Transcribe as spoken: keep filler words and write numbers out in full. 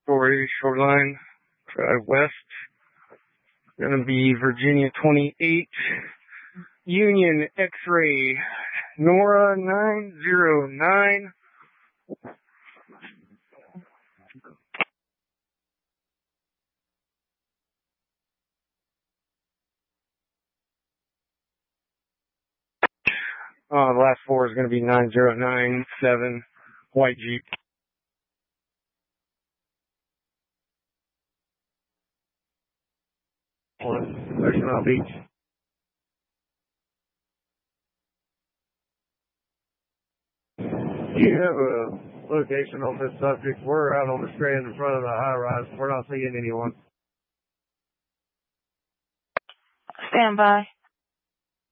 story, Shoreline Drive West. Gonna be Virginia twenty-eight, Union X-Ray, Nora nine zero nine. Uh, the last four is gonna be nine zero nine seven, white Jeep. Ocean Beach. Do you have a location on this subject? We're out on the strand in front of the high rise. We're not seeing anyone. Stand by.